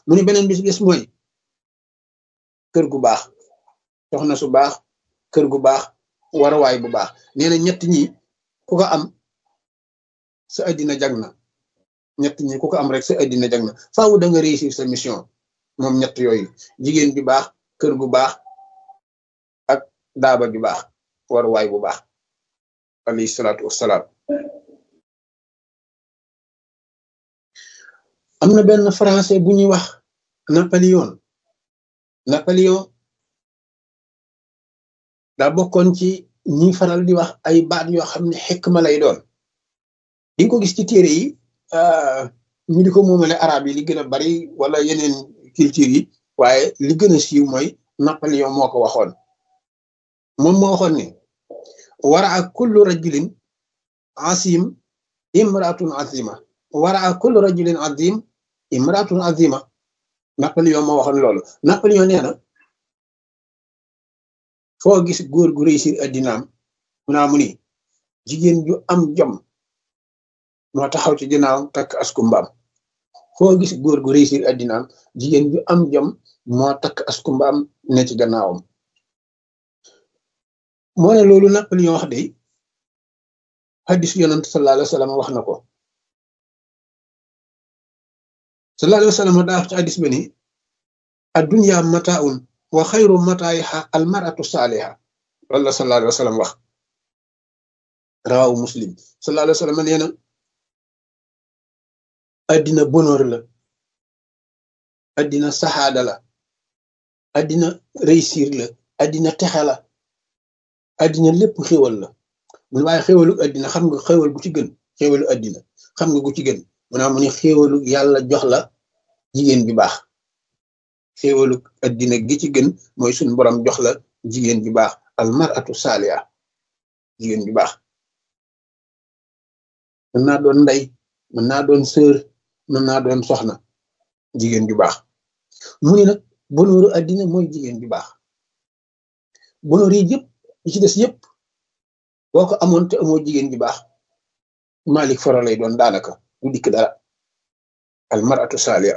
mu ni beneen bi ci des mooy kër gu baax soxna su baax kër gu baax warawaay bu baax nee na ñett ñi ku ko am sa addina jag na ñett ñi ku ko am rek sa addina jag na faaw da nga réussir sa mission moom ñett yooyu jigéen bi baax kër gu baax ak daaba bi baax waruwaay bu baax alayhi salaatu wassalaam am na benn français bu ñuy wax Napoléon daa bokkoon ci ñi faral di wax ay baat yoo xam ne xikma lay doon di nga ko gis ci téere yi ñu di ko moomale arab yi li gën a bari wala yeneen culture yi waaye li gën a siiw mooy Napoléon moo ko waxoon moom moo waxoon ne waraa kullu rajulin asim imratun azima waraa kullu rajulin azim imratun azima Napoléon moo waxoon loolu Napoléon nee na foo gis góor gu réussir addinaam mu ni jigéen ju am jom moo taxaw ci ginnaaw takk askumbaam foo gis góor gu réussir addinaam jigéen ju am jom moo takk askumbaam ne ci gannaawam moo ne loolu Napoléon wax de hadis yonent sallallahu alayhi wa sallam wax na ko sallallahu alayhi wa sallam daa wax ci hadis ba ni addunya mataun wa xayru mataayiha almaratu saaliha loolu la sallallahu alayhi wa sallam wax rawahu muslim sallallahu alayhi wa sallam nee na addina bonheur la addina saxaada la addina réussir la addina texe la addina lépp xéwal la mu waaye xéwalu addina xam nga xéwal gu ci gën xéwalu addina xam nga gu ci gën mu ni xéwalu yàlla jox la jigéen bi baax xéwalu addina gi ci gën mooy suñu borom jox la jigéen bi baax almaratu saaliha jigéen bi baax mën naa doon ndey mën naa doon sœur mën naa doon soxna jigéen ju baax mu ni nag bonooru addina mooy jigéen ju baax bonoor yi yëpp yi ci des yëpp boo ko amoon te amoo jigéen ju baax Malik Faro lay doon daanaka du dikk dara almaratu saaliha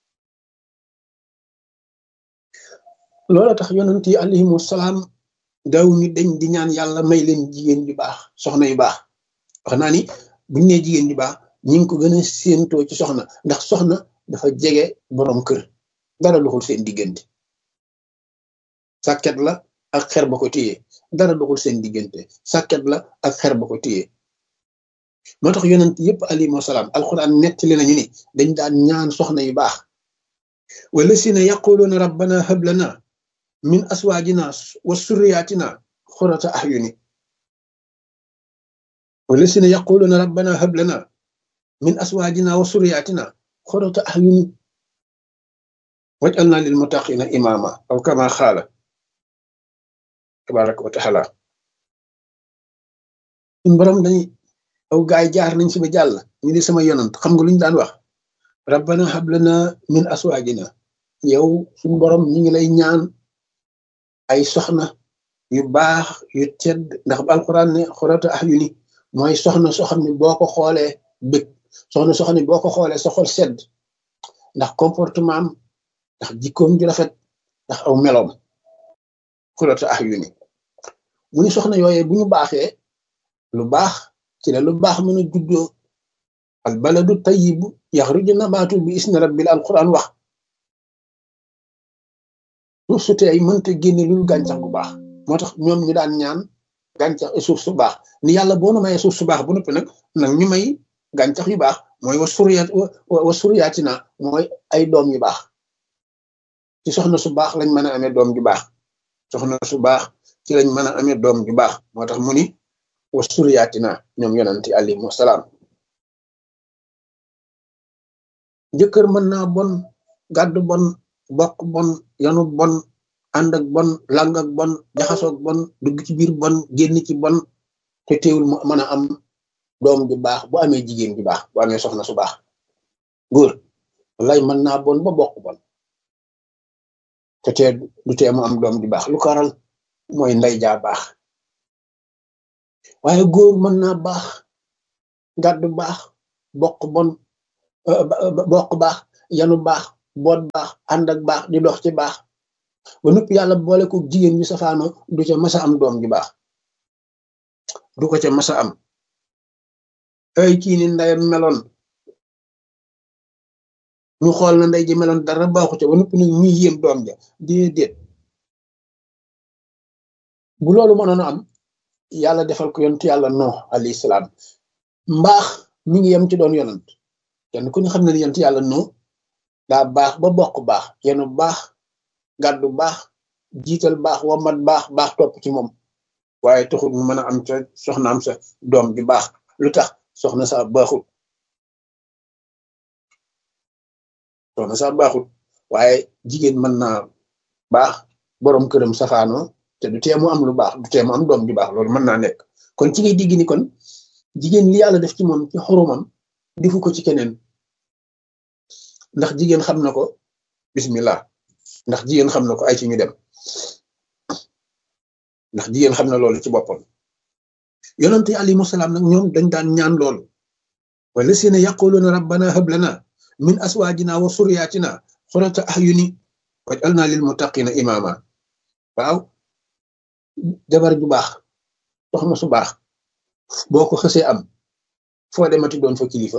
loola tax yonent yi alayhimu salaam daaw ni dañ di ñaan yàlla may leen jigéen ju baax soxna yu baax wax naa ni buñ nee jigéen ju baax ñi ngi ko gën a séentoo ci soxna ndax soxna dafa jege borom kër dara doxul seen diggante sàkket la ak xer ba ko téye dara doxul seen diggante sàkket la ak xer ba ko téye moo tax yonent yëpp alayhimu salaam alquran nettali nañu ni dañ daan ñaan soxna yu baax wala si ne yaquluuna rabbana hab lana min aswaajina wa surriyaatina xurata ahyuni wala si ne yaquluuna rabbana hab lana min aswaajina wa surriyaatina xurata ahyuni waj'alna lil muttaqina imama aw kama xaala tabaraka wa taala suñ borom dañuy aw gaay jaar nañ si ba jàll ñu di sama yonant xam nga lu ñu daan wax rabbana hab lana min aswaajina yow suñ borom ñu ngi lay ñaan ay soxna yu baax yu tedd ndax ba alquran ne xurata ahyuni mooy soxna soo xam ne boo ko xoolee bëgg soxna soo xam ne boo ko xoolee sa xol sedd ndax comportement am ndax jikkoom ju rafet ndax aw meloom xurata ahyuni mu ni soxna yooyee bu ñu baaxee lu baax ci la lu baax mën a juddoo al baladu tayyibu yaxruju nabaatu bi isni rabbil alquran wax suuf su tey mënta génne lu gàncax bu baax moo tax ñoom ñu daan ñaan gàncax suuf su baax ni yàlla boo nu mayee suuf su baax bu noppi nag ñu may gàncax yu baax mooy wa suriyaatina mooy ay doom yu baax ci soxna su baax lañ mën a amee doom ju baax soxna su baax ci lañ mën a amee doom ju baax moo tax mu ni wa suriyaatina ñoom yonanti alayhimu salaam jëkkër mën naa bon gàddu bon bokk bon yanu bon ànd ak bon lang ak bon jaxasoog bon dugg ci biir bon génn ci bon te teewul mu mën a am doom ju baax bu amee jigéen ju baax bu amee soxna su baax góor wallaay mën naa bon ba bokk bon te tee du tee mu am doom ju baax lu ko waral mooy ndey jaa baax waaye góor mën naa baax gàddu baax bokk bon bokk baax yanu baax boot baax ànd ak baax di dox ci baax ba noppi yàlla boole ko jigéen ñu safaano du ca masa am doom ju baax du ko ca masa am ay kii ni ndeyam meloon ñu xool na ndey ji meloon dara baaxu ca ba noppi nag ñuy yéem doom ja déedéet bu loolu mënoon a am yàlla defal ko yonent yàlla Nuux alayhi salaam mbaax mi ngi yem ci doon yonent kenn ku ñu xam ne ni yonent yàlla Nuux daa baax ba bokk baax yenu baax gàddu baax jiital baax wamat baax baax topp ci moom waaye taxul mu mën a am ca soxnaam sa doom ju baax lu tax soxna sa baaxul waaye jigéen mën naa baax boroom këram safaanoo te du tee mu am lu baax du tee mu am doom ju baax loolu mën naa nekk kon ci ngay digg ni kon jigéen li yàlla def ci moom ci xoromam defu ko ci keneen ndax jigéen xam na ko bismillah ndax jigéen xam na ko ay ci ñu dem ndax jigéen xam na loolu ci boppam yonent yi alayhimu salaam nag ñoom dañ daan ñaan loolu wala sina yaquluna rabbana hab lana min aswaajina wa suryatina qurrata ahyuni waj'alna lil muttaqina imama waaw jabar ju baax soxna su baax boo ko xësee am foo demati doon fa kilifa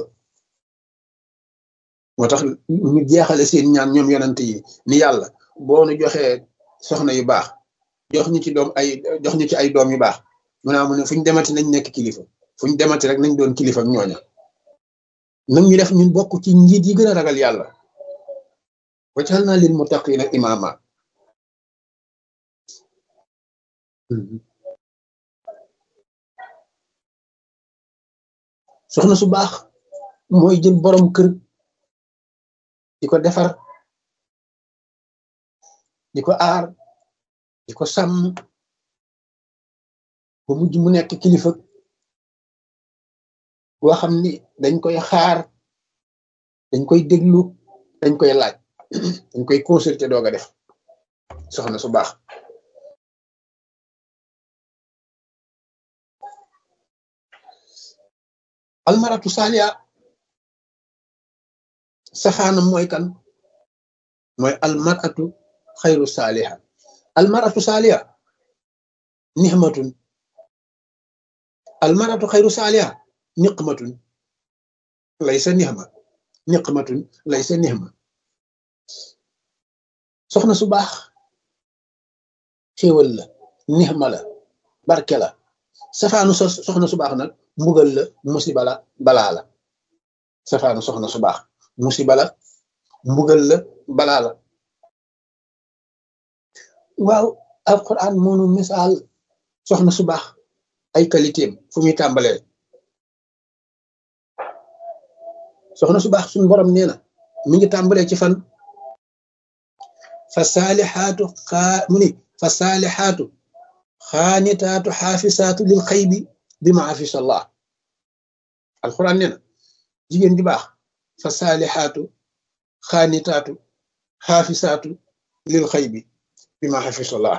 moo tax ñu jeexale seen ñaan ñoom yonent yi ni yàlla boo nu joxee soxna yu baax jox ñu ci ay doom yu baax mu ne fu ñu demati nañ nekk kilifa fu ñu demati rek nañ doon kilifa ak ñooña nag ñu def ñun bokk ci njiit yi gën a ragal yàlla waj'alna lil muttaqina imama soxna su baax mooy jël borom kër di ko defar di ko aar di ko sàmm ba mujj mu nekk kilifa boo xam ni dañ koy xaar dañ koy déglu dañ koy laaj dañ koy consulter doog a def soxna su baax almaratu saaliya safaanam mooy kan mooy almaratu xayru saaliha almaratu saaliya nixmatun almaratu xayru saaliha niqmatun laysa nixma niqmatun laysa nixma soxna su baax xéewal la nixma la barke la safaanu soxna su baax nag mbugal la musiba la balaa la safaanu soxna su baax musiba la mbugal la balaa la waaw alquran moonu misaal soxna su baax ay qualité fu muy tàmbalee soxna su baax suñu borom nee na mi ngi tàmbalee ci fan fa saalixaatu xaanitaatu xaafisaatu lil xaybi bima afisa allah alquran nee na jigéen ju baax fa saalixaatu xaanitaatu xaafisaatu lil xaybi bima afisa allah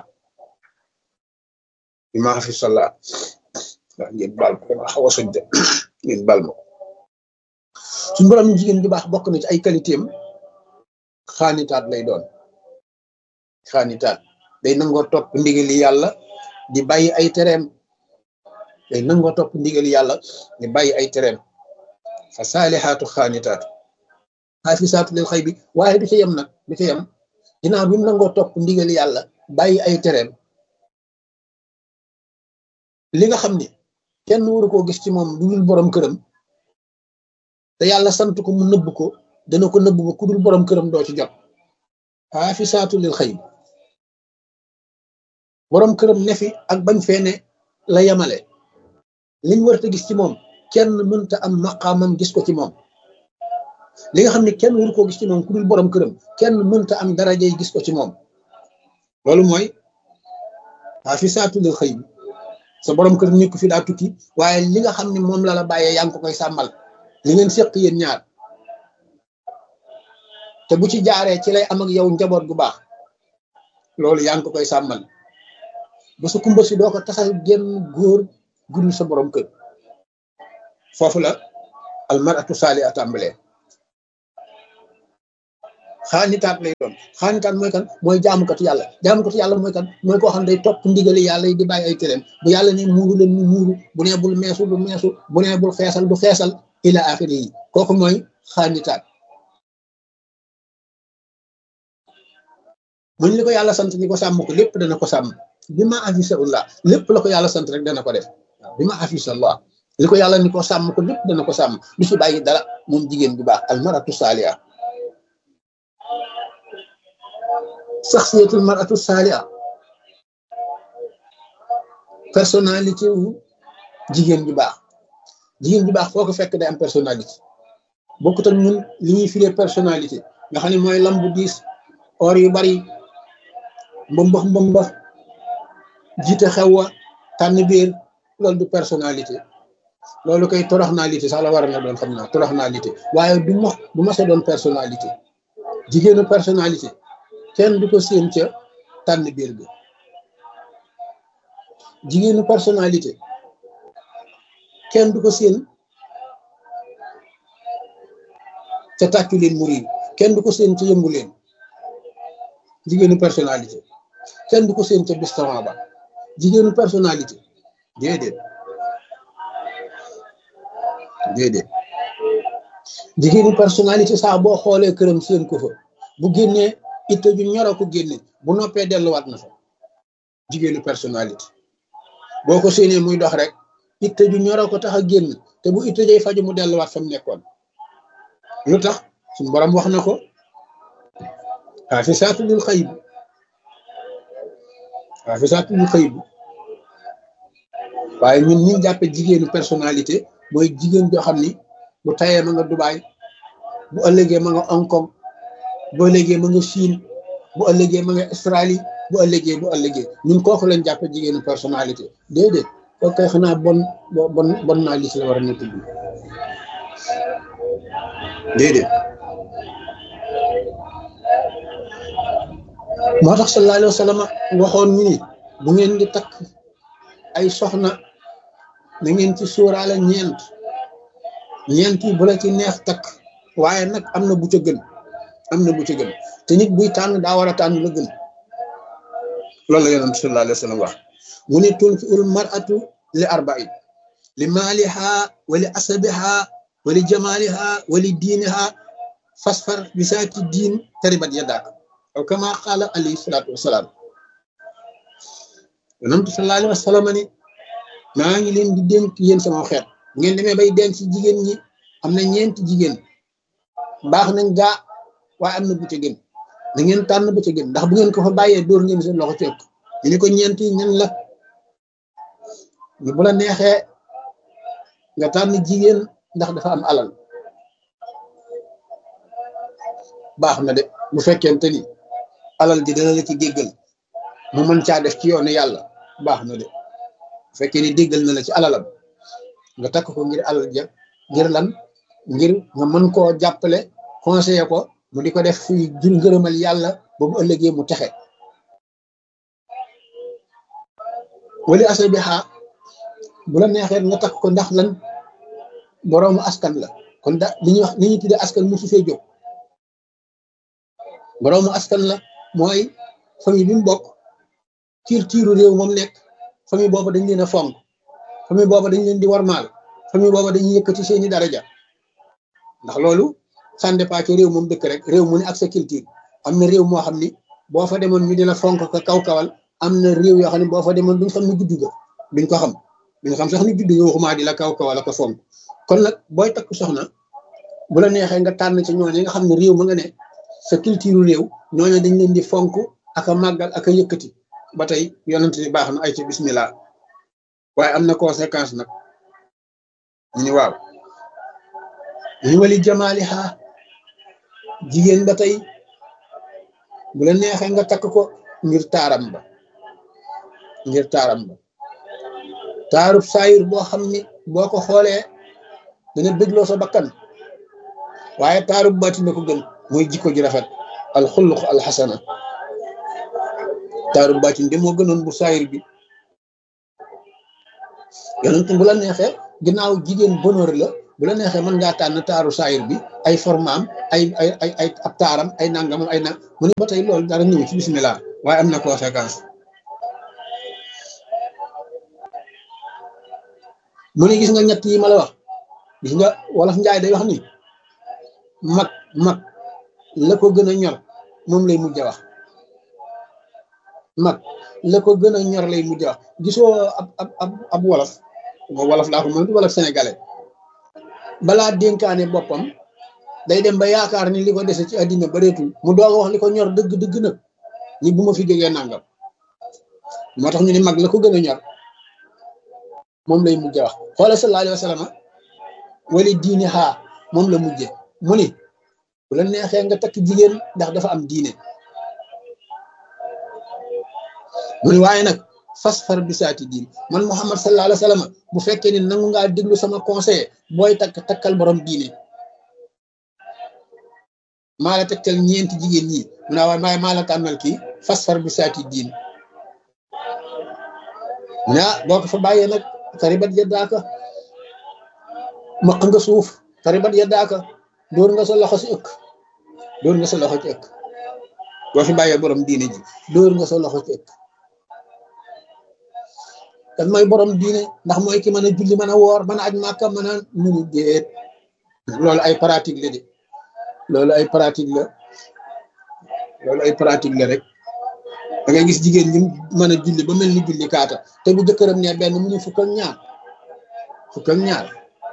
ndax ngeen baal ma dama xaw a sojj ngeen baal ma suñu borom ni jigéen ju baax bokk na ci ay qualité am xaanitaat lay doon xaanitaat day nangoo topp ndigali yàlla di bàyyi ay tereem day nangoo topp ndigali yàlla di bàyyi ay tereem fa saalixaatu xaanitaatu xaafisaatu lil xaybi waaye du ca yem nag du ca yem ginnaaw bi mu nangoo topp ndigali yàlla bàyyi ay tereem li nga xam ni kenn waru koo gis ci moom lu dul borom këram te yàlla sant ko mu nëbb ko dana ko nëbb ba ku dul borom këram doo ci jot xaafisaatu lil xayb borom këram ne fi ak bañ fee ne la yemale liñ warta gis ci moom kenn mënta am maqaamam gis ko ci moom li nga xam ne kenn waru koo gis ci moom ku dul borom këram kenn mënta am darajay gis ko ci moom loolu mooy xaafisaatu lil xayb sa borom kër nekk fi daa tukki waaye li nga xam ne moom la la bàyyee yaa ngi ko koy sàmmal li ngeen seq yéen ñaar te bu ci jaaree ci lay am ak yow njaboot gu baax loolu yaa ngi ko koy sàmmal ba sa kumba si doo ko tasal genn góor gudul sa borom kër foofu la almaratu saali a tàmbalee xaanitaat lay doon. Xaanitaat mooy kan mooy jaamukatu yàlla mooy kan mooy koo xam ne day topp ndigali yàlla yi di bàyyi ay tereem bu yàlla ne muuru leen mu muuru bu nee bul meesu du meesu bu nee bul xeesal du xeesal ila axiri yi kooku mooy xaanitaat. muñ li ko yàlla sant ni ko sàmm ko lépp dana ko sàmm bi ma afisahullah lépp la ko yàlla sant rek dana ko def bi ma afisahullah li ko yàlla ni ko sàmm ko lépp dana ko sàmm du ci bàyyi dara moom jigéen bu baax al maratu saaliha. saxsiyatul maratu saaliha personnalité wu jigéen ju baax foo ko fekk day am personnalité bokkut ak ñun li ñuy firee personnalité nga xam ne mooy lam bu diis or yu bari mbëmbax jiite xew wa tànn biir loolu du personnalité loolu koy toroxnalité sax la war na doon xam naa toroxnalité waaye du mos a doon personnalité jigéenu personnalité kenn du ko séen ca tànn biir bi jigéenu personnalité kenn du ko séen ca tàccu leen mu riir kenn du ko séen ca yëngu leen jigéenu personnalité kenn du ko séen ca bistaman ba jigéenu personnalité déedéet jigéenu personnalité saa boo xoolee këram séen ko fa bu génnee itte ju ñoro ko génne bu noppee delluwaat na fa jigéenu personnalité boo ko séenee muy dox rek itte ju ñoro ko tax a génn te bu itte jay faju mu delluwaat fa mu nekkoon lu tax suñu borom wax na ko xaafisaatu lil xayb waaye ñun ñu jàppe jigéenu personnalité mooy jigéen joo xam ni bu tayee ma nga Dubaay bu ëllëgee ma nga Hong Kong bu ëllëgee ma nga Chine bu ëllëgee ma nga Australie bu ëllëgee ñun kooku lañ jàppe jigéenu personnalité déedéet kooku kay xanaa bon naa lis la war a na tudd déedéet. moo tax sallallahu alayhi wa sallam waxoon ñu ni bu ngeen di takk ay soxna na ngeen ci sóoraale ñeent yi bu la ci neex takk waaye nag am na bu ca gën te nit buy tànn daa war a tànn la gën loolu la yonent sallallahu alayhi wa sallam wax mu ne tunkiul mar'atu li arba'in li maaliha wa li asabiha wa li jamaliha wa li diiniha fasfar bi saati diin taribat yadaak aw kama qaala alayhi salaatu wasalaam yonent sallallahu alayhi wa sallam ni maa ngi leen di dénk yéen sama xeet ngeen demee bay denc ci jigéen ñi am na ñeenti jigéen baax nañ gaa waaye am na bu ca gën na ngeen tànn bu ca gën ndax bu ngeen ko fa bàyyee dóor ngeen seen loxo fekk ñu ni ko ñeent yi ñan la ñu bu la neexee nga tànn jigéen ndax dafa am alal baax na de bu fekkente ni alal ji dana la ci déggal mu mën caa def ci yoonu yàlla baax na de bu fekkee ni déggal na la ci alalam nga takk ko ngir alal ja ngir lan ngir nga mën koo jàppale conseiller ko mu di ko def fuy jur ngërëmal yàlla ba bu ëllëgee mu texe wali asabiha bu la neexee nga takk ko ndax lan boroomu askan la kon da li ñuy wax li ñuy tuddee askan musu fee jóg boroomu askan la mooy famille bi mu bokk culture réew moom nekk famille boobu dañ leen a fonk famille boobu dañ leen di warmaal famille boobu dañuy yëkkati seeni daraja ndax loolu ça dépend ci réew moom dëkk rek réew mu ne ak sa culture am na réew moo xam ni boo fa demoon ñu di la fonk ko kaw-kawal am na réew yoo xam ne boo fa demoon duñ xam ne juddu ga duñ ko xam sax ni juddu nga waxumaa di la kaw-kawal ak a fonk kon nag booy takk soxna bu la neexee nga tànn ci ñooñu nga xam ne réew ma nga ne sa culture réew ñooñu dañ leen di fonk ak a màggal ak a yëkkati ba tey yonent ni baax na ay ci bismillah waaye am na conséquence nag ñu ni waaw ñu wali jamaaliha jigéen ba tey bu la neexee nga takk ko ngir taaram ba taarub saayir boo xam ni boo ko xoolee dana bégloo sa bakkan waaye taarub baatin na ko gën mooy jikko ji rafet alxuluq alxasana taarub baatin de moo gënoon bu saayir bi yonent bu la neexee ginnaaw jigéen bonheur la bu la neexee mën ngaa tànn taaru saayir bi ay formaam ay ab taaram ay nangamam ay nang mu ne ba tey loolu dara ñëw ci bismillah waaye am na conséquence mu ne gis nga ñett yi ma la wax gis nga wolof njaay day wax ni mag la ko gën a ñor moom lay mujj a wax mag la ko gën a ñor lay mujj a wax gisoo ab wolof wolof laa ko moom wolof sénégalais balaa dénkaane boppam day dem ba yaakaar ni li ko dese ci àddina bareetul mu doog a wax li ko ñor dëgg nag ni bu ma fi jógee nangam moo tax ñu ni mag la ko gën a ñor moom lay mujj a wax xoola sallallahu alayhi wa sallam wali diine xaa moom la mujje mu ni bu la neexee nga takk jigéen ndax dafa am diine mu ni waaye nag fasfar bisaati diin man Muhammad sallallahu alayhi wa sallam bu fekkee ni nangu ngaa déglu sama conseil booy takkal borom diine maa la tegtal ñeenti jigéen ñi mu naa waaye maa la tànnal kii fasfar bisaati diin mu ne boo ko fa bàyyee nag taribat yaddaaka maq nga suuf taribat yaddaaka dóor nga sa loxo si ëkk dóor nga sa loxo ci ëkk boo fi bàyyee borom diine ji dóor nga sa loxo ci ëkk kan mooy borom diine ndax mooy ki mën a julli mën a woor mën a aj màkka mën a munu déet loolu ay pratique la de loolu ay pratique la rek da ngay gis jigéen ñi mën a julli ba mel ni julli kaata te bu jëkkëram ne benn mu ñu fukk ak ñaar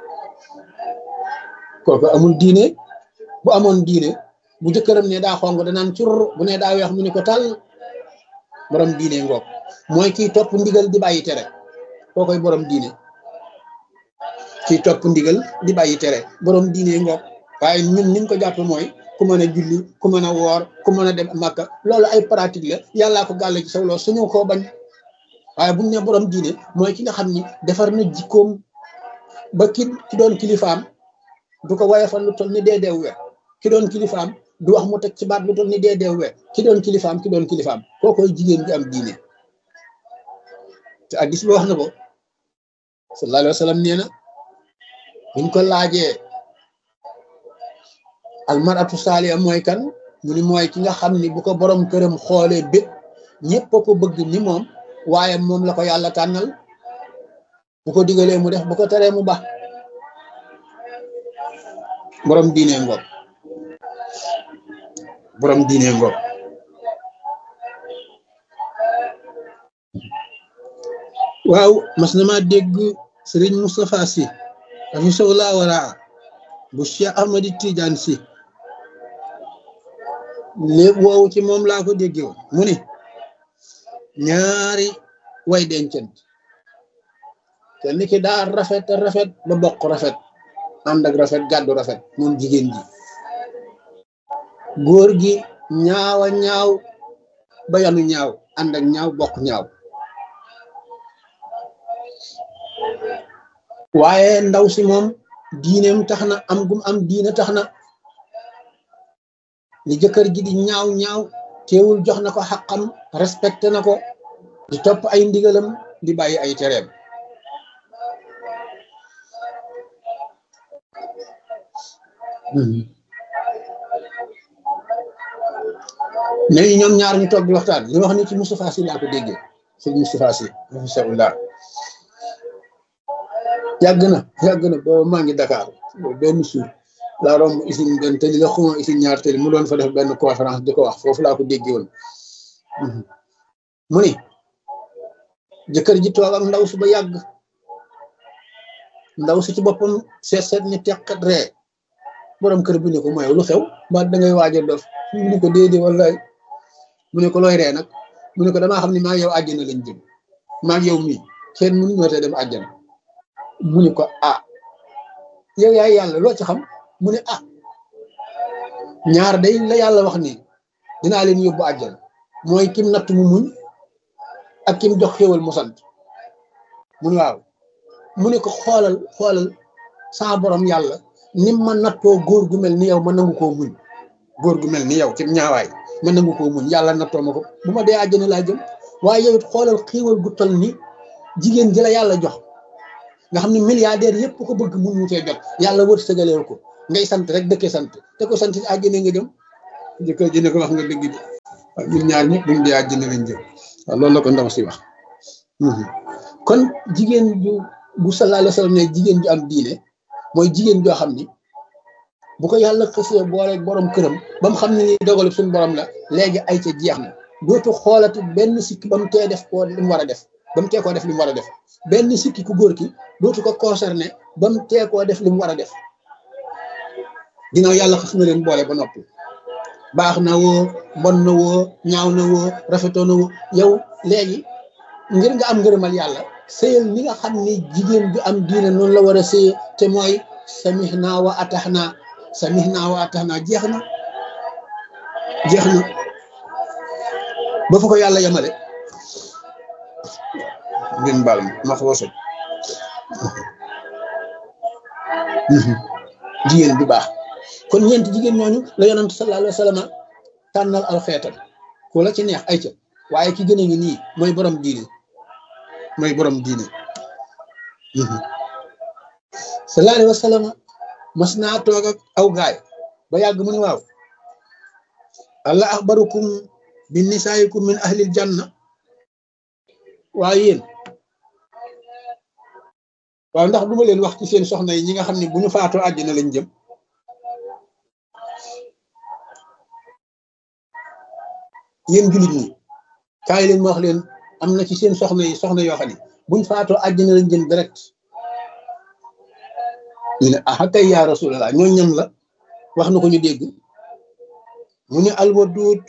kooku amul diine bu amoon diine bu jëkkëram ne daa xong danaan cur bu ne daa weex mu ni ko tal borom diine ngoog mooy kiy topp ndigal di bàyyi tere koo koy borom diine kiy topp ndigal di bàyyi tere borom diine ngoog waaye ñun niñ ko jàpp mooy ku mën a julli ku mën a woor ku mën a dem Makka loolu ay pratique la yàllaa ko gàll ci saw lool suñu koo bañ waaye buñ ne borom diine mooy ki nga xam ni defar na jikkoom ba ki doon kilifaam du ko woyofal lu toll ni deedeew we ki doon kilifaam du wax mu teg ci baat lu toll ni deedeew we ki doon kilifaam koo koy jigéen gi am diine te hadiis ba wax na ko sallallahu alayhi wa sallam nee na buñ ko laajee almaratu saaliya mooy kan mu ni mooy ki nga xam ni bu ko borom këram xoolee bét ñëpp a ko bëgg ni moom waaye moom la ko yàlla tànnal bu ko digalee mu def bu ko teree mu baax borom diine ngoog waaw mas na maa dégg Sëriñ Moustapha Sy hafisahullah waraa bu Cheikh Ahmadi Tidiane Sy lépp woowu ci moom laa ko déggee woon mu ni ñaari way dencant kenn ki daa rafet ba bokk rafet ànd ak rafet gàddu rafet moom jigéen ji góor gi ñaawa ñaaw ba yanu ñaaw ànd ak ñaaw bokk ñaaw waaye ndaw si moom diineem tax na am gum am diine tax na li jëkkër ji di ñaaw teewul jox na ko xaqam respecté na ko di topp ay ndigalam di bàyyi ay tereem léegi ñoom ñaar ñu toog di waxtaan li wax ni ci Moustapha Sy laa ko déggee sëñ Moustapha Sy inshallah yàgg na booba maa ngi Dakar benn suur laa romb usine benn tëli la xuma usine ñaar tëli mu doon fa def benn conférence di ko wax foofu laa ko déggee woon mu ni jëkkër ji toog ak ndaw si ba yàgg ndaw si ci boppam seet ni teqat ree borom kër bi ne ko mooy lu xew ba da ngay waaj a dof mu ne ko déedéet wallaay mu ne ko looy ree nag mu ne ko damaa xam ne maa ngi yow àjjana lañ jëm maa ngi yow mii kenn mënu ñoo tee dem àjjana mu ne ko yow yaay yàlla loo ci xam mu ne ñaar day la yàlla wax ni dinaa leen yóbbu àjjana mooy kim natt mu muñ ak kim jox xéwal mu sant mu ne waaw mu ne ko xoolal sa borom yàlla nim ma nattoo góor gu mel ni yow ma nangu koo muñ góor gu mel ni yow kim ñaawaay ma nangu koo muñ yàlla nattoo ma ko bu ma dee àjjana laa jëm waaye yow it xoolal xéwal gu toll ni jigéen ji la yàlla jox nga xam ne milliardaire yëpp ko bëgg mun mu cee jot yàlla wërsëgaleel ko ngay sant rek dëkke sant te ko sant àjjana nga jëm jëkkër ji ne ko wax nga dëgg de waaw ñun ñaar ñëpp buñ dee àjjana lañ jëm waaw loolu la ko ndaw si wax kon jigéen bu sallallahu alayhi wa sallam ne jigéen ju am diine mooy jigéen joo xam ni bu ko yàlla xësee boole borom këram ba mu xam ne ni dogalu suñu borom la léegi ay ca jeex na dootu xoolati benn sikki ba mu tee def ko li mu war a def ba mu tee koo def li mu war a def benn sikki ku góor ki dootu ko concerné ba mu tee koo def li mu war a def ginnaaw yàlla xës na leen boole ba noppi baax na woo bon na woo ñaaw na woo rafetoo na woo yow léegi ngir nga am ngërëmal yàlla sëyal ni nga xam ni jigéen ju am diine noonu la war a sëye te mooy samihna wa ataxna jeex na ba fa ko yàlla yemale ngeen baal ma xaw a soj jigéen ju baax kon ñeenti jigéen ñooñu la yonent sallallahu alayhi wa sallam tànnal aw xeetam ku la ci neex ay ca waaye ki gën a ngi nii mooy borom diine sallallahu alayhi wa sallam mas naa toog ak aw gaay ba yàgg mu ne waaw allah axbarukum bi nisaayikum min ahlil janna waaye yéen waaw ndax du ma leen wax ci seen soxna yi ñi nga xam ne bu ñu faatoo àjjana lañ jëm yéen jullit ñi kaay leen ma wax leen am na ci seen soxna yoo xam ne buñ faatoo àjjana lañ jëm direct ñu ne ah kay yaa rasulallah ñoo ñam la wax na ko ñu dégg mu ne alwadud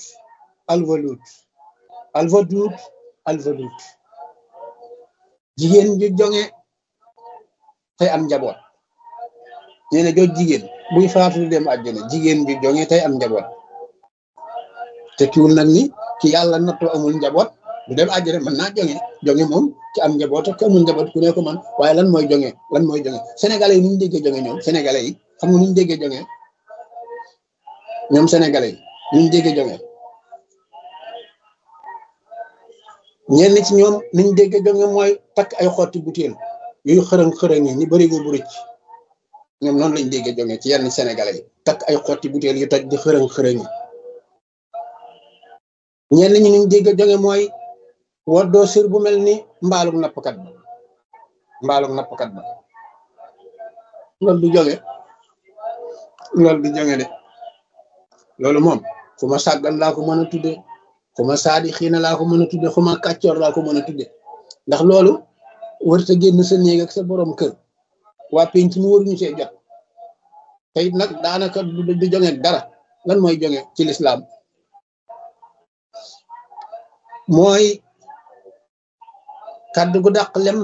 jigéen ju jonge tey am njaboot nee na jooj jigéen buy faatu dem àjjana jigéen ju jonge tey am njaboot te kiwul nag ni ki yàlla nattoo amul njaboot du dem àjjana mën naa jonge moom ci am njaboot ak amul njaboot ku ne ko man waaye lan mooy jonge sénégalais yi nu ñu déggee jonge ñoom sénégalais yi xam nga nu ñu déggee jonge ñoom sénégalais yi nu ñu déggee jonge ñenn ci ñoom ni ñu déggee jonge mooy takk ay xotti butéel yooyu xërëng yi ni bëri go bu rëcc ñoom noonu lañ déggee jonge ci yenn sénégalais yi takk ay xotti butéel yu toj di xërëng yi ñenn ñi ñu dégg jonge mooy woddoo sër bu mel ni mbaalug nappkat ba loolu du jonge de loolu moom fu ma sàggan laa ko mën a tudde fu ma saadi xiina laa ko mën a tudde fu ma kàccoor laa ko mën a tudde ndax loolu warta génn sa néeg ak sa borom kër waa penc mi waruñu see jot te it nag daanaka du jonge dara lan mooy jonge ci lislaam mooy kàddu gu dàq lem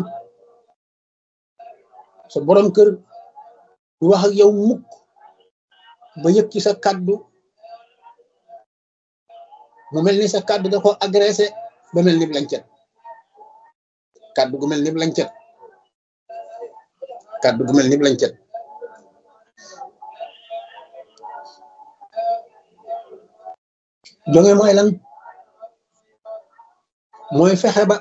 sa borom kër du wax ak yow mukk ba yëg ci sa kàddu mu mel ni sa kàddu da ko agressé ba mel ni blancet kàddu gu mel ni blancet jonge mooy lan mooy fexe ba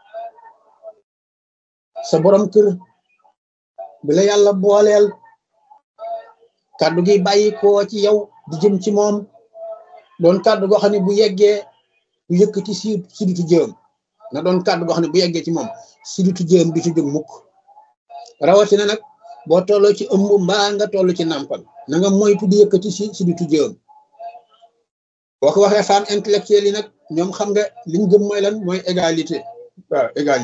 sa borom kër bi la yàlla booleel kàddu gi bàyyi koo ci yow di jëm ci moom doon kàddu goo xam ne bu yeggee bu yëkkati siditu jëm na doon kàddu goo xam ne bu yeggee ci moom siditu jëm bi ci jóg mukk rawatina nag boo tolloo ci ëmb mbaa nga toll ci nàmpal na nga moytu di yëkkati siditu jëm boo ko waxee femme intellectuelle yi nag ñoom xam nga liñ gëm mooy lan mooy égalité waaw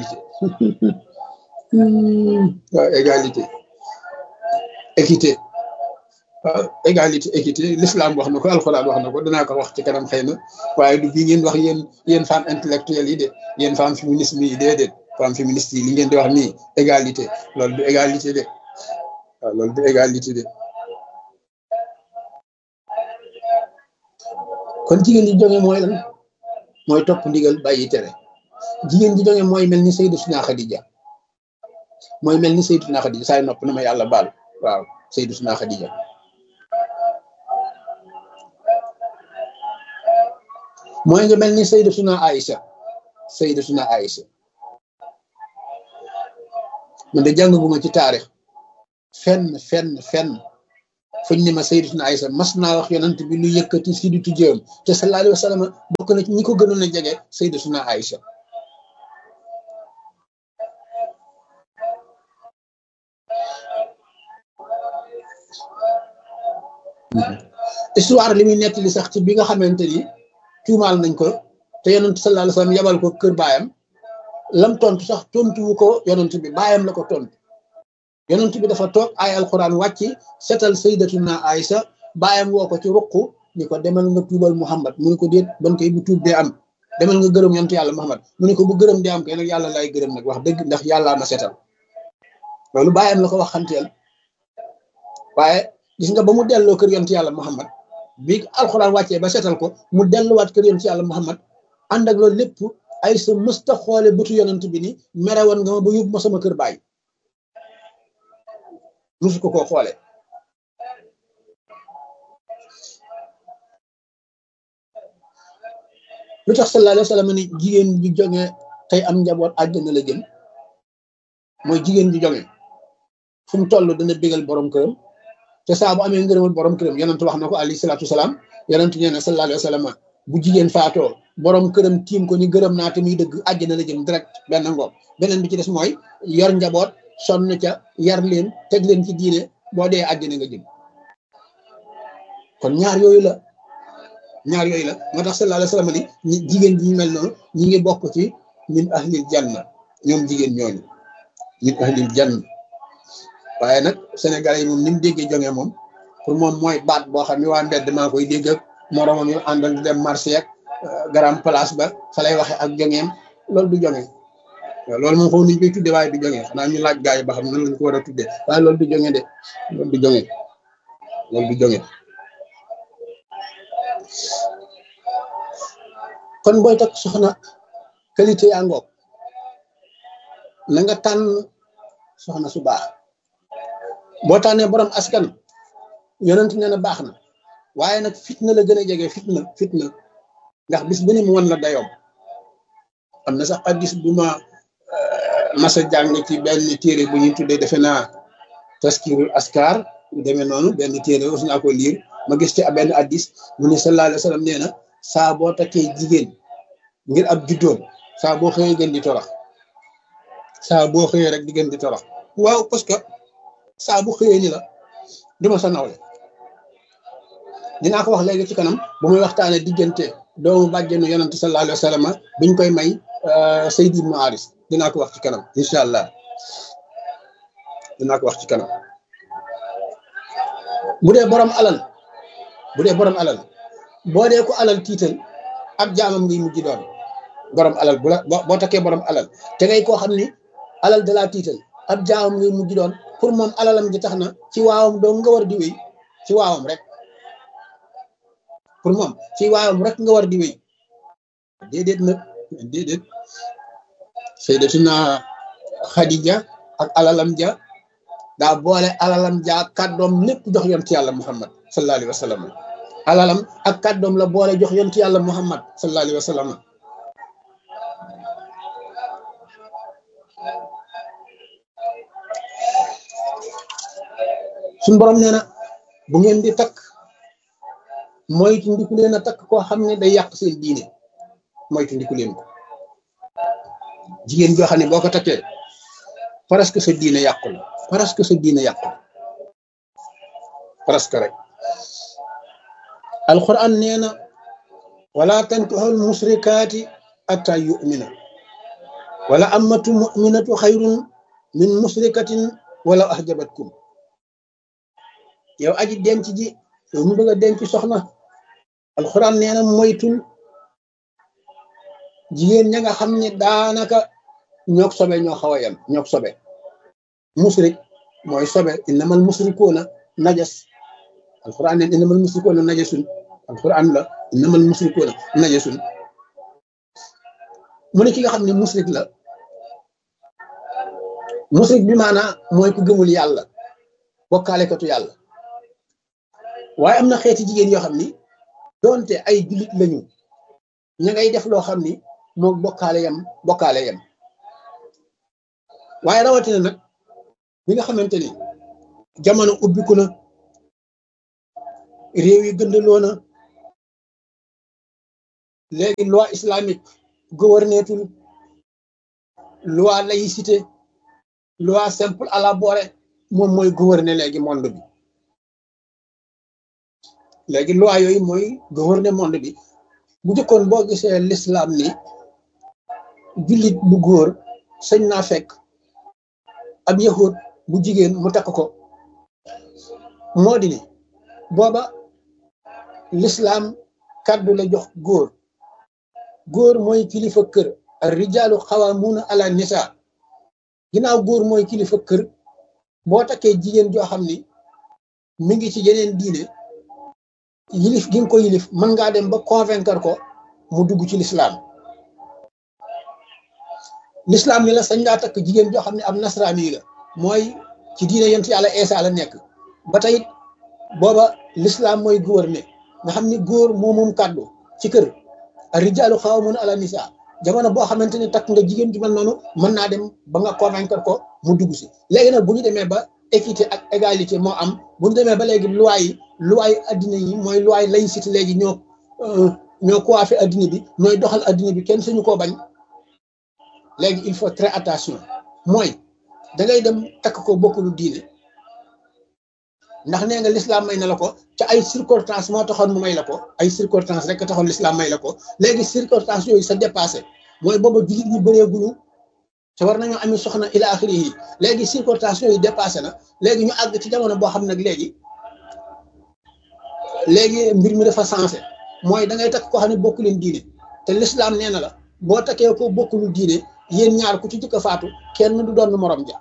égalité équité waaw équité l'islam wax na ko alxuraan wax na ko danaa ko wax ci kanam xëy na waaye du bii ngeen wax yéen femme intellectuelle yi de yéen femme féminisme yi déedéet femme féministe yi li ngeen di wax nii égalité loolu du égalité de waaw loolu du égalité de kon jigéen ji jonge mooy lan mooy topp ndigal bàyyi tere jigéen ji jonge mooy mel ni Sayyidatuna Xadija saay nopp na ma yàlla baal waaw Sayyidatuna Xadija mooy nga mel ni Sayyidatuna Aïcha man de jàngaguma ci taarix fenn fuñ ne ma sayyidatuna Aysa mas naa wax yonent bi lu yëkkati sidditu jëm te sallallahu alayhi wa sallam bokk na ci ñi ko gënoon a jege sayyidatuna Aysa histoire li muy nekk li sax ci bi nga xamante ni tuumaal nañ ko te yonent sallallahu alayhi wa sallam yabal ko kër baayam lam tontu sax tontuwu ko yonent bi baayam la ko tontu yonent bi dafa toog ay alquran wàcc setal sayyidatuna Aysa baayam woo ko ci ruq ni ko demal nga tuubal Muhammad mu ne ko déet ban koy bu tuub dee am demal nga gërëm yonent yàlla Muhammad mu ne ko bu gërëm dee am kay nag yàlla lay gërëm nag wax dëgg ndax yàllaa ma setal loolu baayam la ko wax xanteel waaye gis nga ba mu delloo kër yonent yàlla Muhammad bi alxuraan wàccee ba seetal ko mu delluwaat kër yonent yàlla Muhammad ànd ak loolu lépp Aysa mësta xoole bëtu yonent bi ni mere woon nga ma ba yóbbu ma sama kër baay musu ko koo xoole lu tax sallallahu alayhi wa sallam ni jigéen bi jonge tey am njaboot àjjana la jëm mooy jigéen bi jonge fu mu toll dana bégal borom këram te saa bu amee ngërëmal borom këram yonent wax na ko alayhi salaatu salaam yonent nee na sallallahu alayhi wa sallam bu jigéen faatoo borom këram tiim ko ni gërëm naa te muy dëgg àjjana la jëm direct benn ngoog beneen bi ci des mooy yor njaboot sonn ca yar leen teg leen ci diine boo dee àjjana nga jëm kon ñaar yooyu la moo tax sallallahu alayhi wa sallam ni jigéen ji ñu mel noonu ñi ngi bokk ci min ahlil janna ñoom jigéen ñooñu min ahlil janna waaye nag Sénégalais yi moom ni mu déggee jonge moom pour moom mooy baat boo xam ne waa mbedd maa koy dégg ak moromam yu àndal di dem marché ak garam place ba fa lay waxe ak jongeem loolu du jonge waaw loolu moom xaw nañu koy tudde waaye du jonge xanaa ñu laaj gaa yi ba xam nan lañ ko war a tudde waaye loolu du jonge de loolu du jonge kon booy takk soxna qualité yaa ngoog na nga tànn soxna su baax boo tànnee borom askan yonent nee na baax na waaye nag fitna la gën a jege fitna ndax bis bu ne mu wan la dayoom am na sax ak gis bu ma masa jàng ci benn téere bu ñuy tuddee defe naa taskirul askar demee noonu benn téere aussi naa ko liir ma gis ci benn addis mu ne sallallahu alayhi wa sallam nee na saa boo takkee jigéen ngir ab juddoom saa boo xëyee gën di torox saa boo xëyee rek di gën di torox waaw parce que saa bu xëyee ni la duma sa nawle dinaa ko wax léegi ci kanam bu muy waxtaanee diggante doomu bàjjenu yonent sallallahu alayhi wa sallam biñ koy may Sayd ibn Haris dinaa ko wax ci kanam incha allah dinaa ko wax ci kanam bu dee borom alal boo dee ko alal tiital ab jaamam ngay mujj doon borom alal bu la boo takkee borom alal te ngay koo xam ni alal da laa tiital ab jaamam ngay mujj doon pour moom alalam ji tax na ci waawam doom nga war di wéy ci waawam rek pour moom ci waawam rek nga war di wéy déedéet nag déedéet Sayyidatuna Xadija ak alalam ja daa boole alalam ja ak kàddoom lépp jox yonent yàlla Muhammad sallallahu alayhi wa sallam alalam ak kàddoom la boole jox yonent yàlla Muhammad sallallahu alayhi wa sallam suñu borom nee na bu ngeen di takk moytu ndiku leen a takk koo xam ne day yàq seen diine moytu ndiku leen ko jigéen joo xam ne boo ko takkee presque sa diine yàqu la presque rek alquran nee na wala tankihul musrikaati atta yu'mina wala ammatu mu'minatu xayrun min musrikatin wala ahjabatkum yow aji denc ji yow mu bëgg a denc soxna alquran nee na moytul jigéen ña nga xam ne daanaka ñook sobe ñoo xaw a yem ñook sobe musrik mooy sobe innamal musrikuuna najas alquran neen innamal musrikuuna najasun alquran la innamal musrikuuna najasun mu ne ki nga xam ne musrik la musrik bi maanaa mooy ku gëmul yàlla bokkaalekatu yàlla waaye am na xeeti jigéen yoo xam ni doonte ay jullit lañu ña ngay def loo xam ni moo bokkaale yam waaye rawatina nag bi nga xamante ni jamono ubbiku na réew yi gëndaloo na léegi loi islamique gouvernetul loi laïcité loi simple à la borée moom mooy gouverner léegi monde bi léegi loi yooyu mooy gouverner monde bi bu njëkkoon boo gisee l'islam ni jullit bu góor sañ naa fekk ab yahud bu jigéen mu takk ko moo di ni booba l'islam kàddu la jox góor góor mooy kilifa kër ar rijaalu xawaamuuna ala nisa ginnaaw góor mooy kilifa kër boo takkee jigéen joo xam ni mi ngi ci yeneen diine yilif gi nga ko yilif mën ngaa dem ba convaincre ko mu dugg ci l'islam l'islam ni la sañ ngaa takk jigéen joo xam ne ab nasraani la mooy ci diine yent yàlla Eesa la nekk ba tey booba l'islam mooy gouverner nga xam ni góor moo moom kàddu ci kër rijaalu xawaamuuna ala nisaa jamono boo xamante ne takk nga jigéen ju mel noonu mën naa dem ba nga convaincre ko mu dugg si léegi nag bu ñu demee ba équité ak égalité moo am bu ñu demee ba léegi loi yi addina yi mooy loi laïcité léegi ñoo coiffé addina bi ñooy doxal addina bi kenn suñu koo bañ léegi il faut très attention mooy da ngay dem takk ko bokkulu diine ndax nee nga l'islam may na la ko ca ay circonstances moo taxoon mu may la ko ay circonstances rek taxoon l'islam may la ko léegi circonstances yooyu sa dépassé mooy booba jullit ñi bëreeguñu te war nañoo ami soxna ila axiri yi léegi circonstances yooyu dépassé na léegi ñu àgg ci jamono boo xam nag léegi mbir mi dafa sensé mooy da ngay takk koo xam ne bokku leen diine te l'islam nee na la boo takkee ko bokkulu diine yéen ñaar ku ci jëkk a faatu kenn du doon morom ja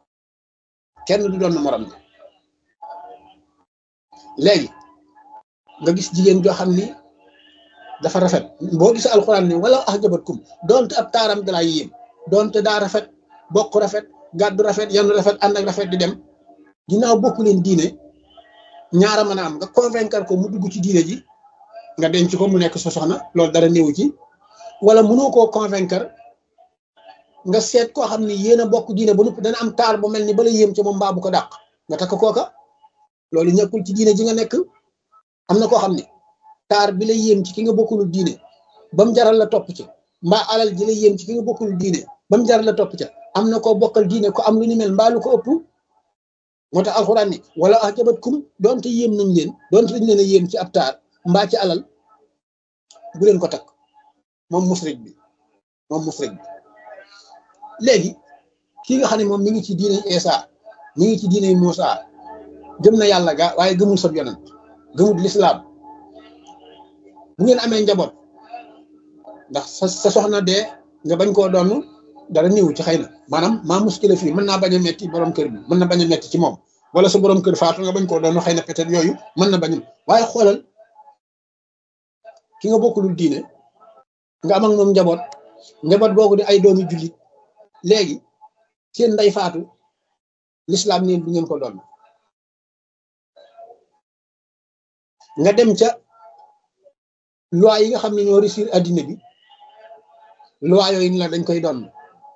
léegi nga gis jigéen joo xam ni dafa rafet boo gis alxuraan ni wala ahjabatkum doonte ab taaram dalaa yéem doonte daa rafet bokk rafet gàddu rafet yanu rafet ànd ak rafet di dem ginnaaw bokku leen diine ñaara mën a am nga convaincre ko mu dugg ci diine ji nga denc ko mu nekk sa soxna loolu dara néewu ci wala mënoo koo convaincre nga seet koo xam ni yéen a bokk diine ba nupp dana am taar bu mel ni bala yéem ca moom mbaa bu ko dàq nga takk kooka loolu ñëkkul ci diine ji nga nekk am na koo xam ne taar bi la yéem ci ki nga bokkul diine ba mu jaral la topp ci mbaa alal ji la yéem ci ki nga bokkul diine ba mu jaral la topp ca am na koo bokkal diine ko am lu ni mel mbaa lu ko ëpp moo tax alxuraan ni wala ahjabatkum doonte yéem nañ leen doonte dañ leen a yéem ci ab taar mbaa ci alal bu leen ko takk moom musrik bi léegi kii nga xam ne moom mi ngi ci diine Eesa mi ngi ci diine Muusa gëm na yàlla ga waaye gëmul sab yonent gëmul lislaam bu ngeen amee njaboot ndax sa soxna dee nga bañ koo doon dara néew ci xëy na maanaam maa muskila fii mën naa bañ a metti borom kër bi mën na bañ a metti ci moom wala sa borom kër faatu nga bañ koo doon xëy na peut-être yooyu mën na bañum waaye xoolal ki nga bokkulul diine nga am ak moom njaboot googu di ay doomi jullit léegi seen nday faatu lislaam neen du ngeen ko doon nga dem ca loi yi nga xam ne ñoo réussir addina bi loi yooyu ni la dañ koy doon